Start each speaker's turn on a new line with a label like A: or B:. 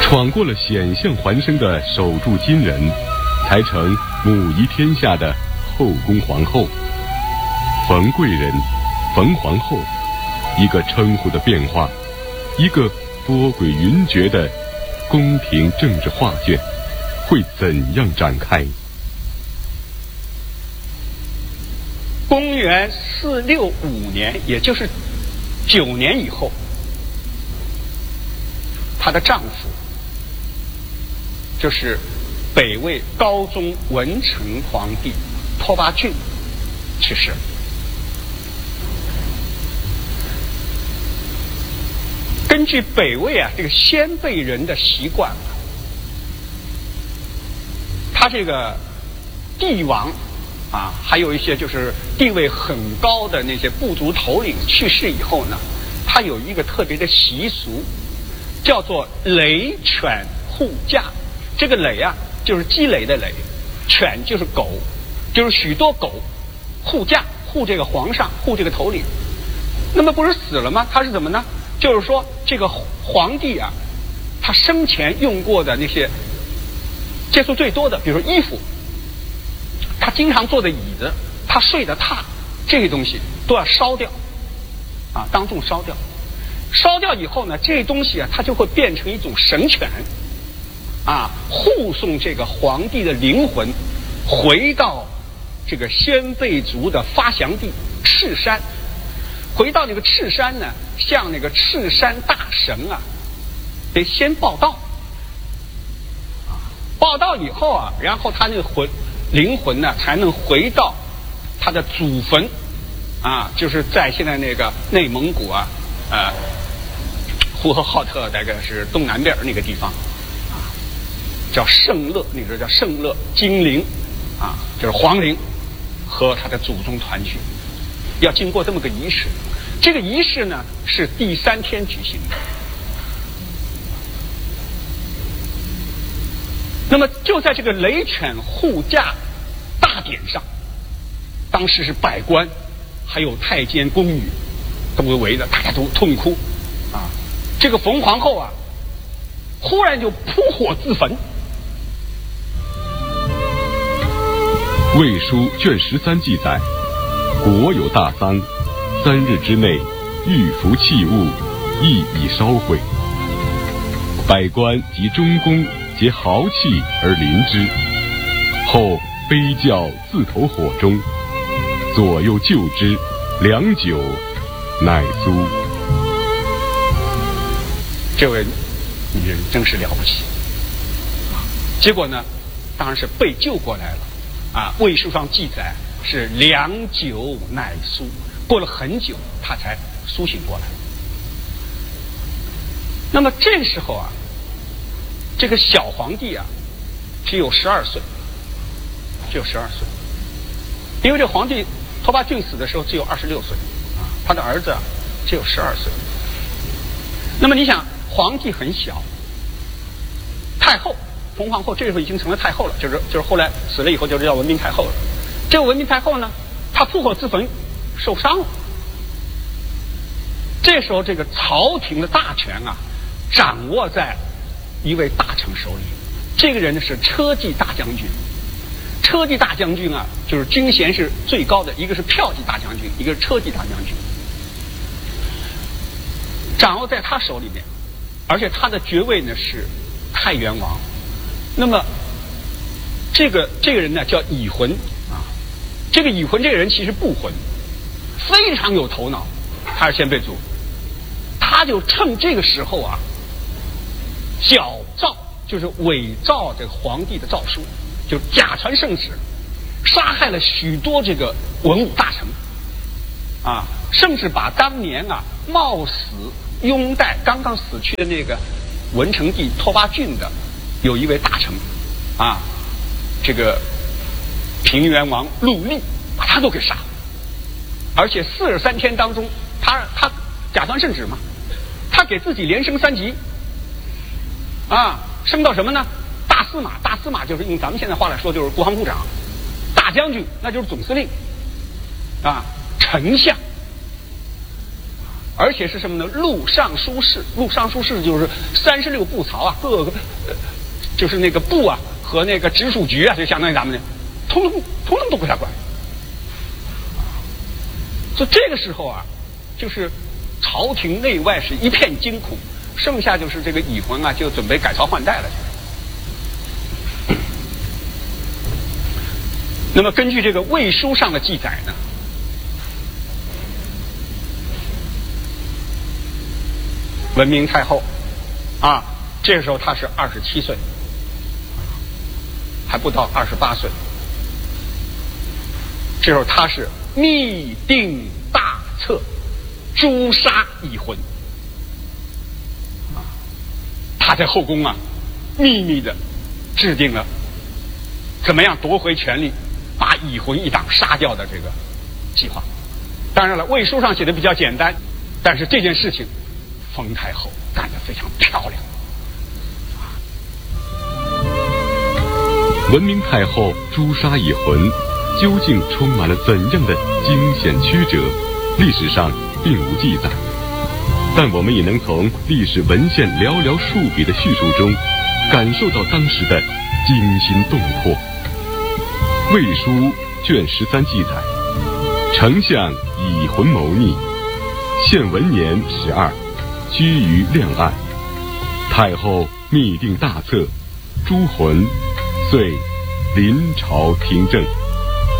A: 闯过了险象环生的守住金人，才成母仪天下的后宫皇后。冯贵人、冯皇后，一个称呼的变化，一个多轨云谲的宫廷政治画卷，会怎样展开？
B: 公元465年，也就是9年以后，她的丈夫就是北魏高宗文成皇帝拓跋浚去世。根据北魏这个鲜卑人的习惯，他这个帝王还有一些就是地位很高的那些部族头领去世以后呢，他有一个特别的习俗，叫做累犬护驾。这个累就是积累的累，犬就是狗，就是许多狗护驾，护这个皇上，护这个头领。那么不是死了吗？他是怎么呢？就是说这个皇帝他生前用过的那些接触最多的，比如说衣服，他经常坐的椅子，他睡的榻，这些东西都要烧掉当众烧掉。烧掉以后呢，这些东西它就会变成一种神犬护送这个皇帝的灵魂回到这个鲜卑族的发祥地赤山。回到那个赤山呢，向那个赤山大神得先报道报道以后然后他那个灵魂呢才能回到他的祖坟就是在现在那个内蒙古呼和浩特大概是东南边那个地方叫圣乐，那个时候叫圣乐精灵就是皇陵和他的祖宗团聚，要经过这么个仪式。这个仪式呢是第3天举行的。那么就在这个雷犬护驾大典上，当时是百官还有太监宫女都围着，大家都痛哭这个冯皇后忽然就扑火自焚。
A: 魏书卷13记载，国有大丧，3日之内，玉服器物亦已烧毁，百官及中宫皆豪气而临之，后悲叫自投火中，左右救之，良久，乃苏。
B: 这位女人真是了不起结果呢，当然是被救过来了魏书上记载是良久乃苏，过了很久她才苏醒过来。那么这时候这个小皇帝只有12岁，只有12岁，因为这皇帝拓跋浚死的时候只有26岁他的儿子只有12岁。那么你想，皇帝很小，太后冯皇后这时候已经成了太后了，就是后来死了以后就是叫文明太后了。这个文明太后呢，她扑火自焚受伤了。这时候这个朝廷的大权掌握在一位大臣手里，这个人呢是车骑大将军。车骑大将军就是军衔是最高的，一个是骠骑大将军，一个是车骑大将军，掌握在他手里面，而且他的爵位呢是太原王。那么这个人呢叫乙浑这个乙浑这个人其实不浑，非常有头脑，他是鲜卑族，他就趁这个时候矫诏，就是伪造这个皇帝的诏书，就假传圣旨，杀害了许多这个文武大臣甚至把当年冒死拥戴刚刚死去的那个文成帝拓跋浚的有一位大臣这个平原王陆立，把他都给杀了。而且43天当中，他假传圣旨嘛，他给自己连升3级升到什么呢？大司马。大司马就是用咱们现在话来说就是国防部长，大将军那就是总司令丞相。 而且是什么呢？录尚书事，录尚书事就是36部曹啊，各个就是那个部啊和那个直属局啊，就相当于咱们的，通通都归他管。所以这个时候啊，就是朝廷内外是一片惊恐，剩下就是这个乙浑啊，就准备改朝换代了。那么根据这个魏书上的记载呢，文明太后啊，这个时候她是27岁，还不到28岁。这时候她是密定大策，诛杀乙浑。她在后宫啊，秘密的制定了怎么样夺回权力，把乙浑一党杀掉的这个计划。当然了，魏书上写的比较简单，但是这件事情冯太后干得非常漂亮。
A: 文明太后诛杀乙浑，究竟充满了怎样的惊险曲折？历史上并无记载，但我们也能从历史文献寥寥数笔的叙述中，感受到当时的惊心动魄。魏书卷13记载，丞相乙浑谋逆，宪文年12，居于亮岸。太后密定大策，诛浑，遂临朝听政。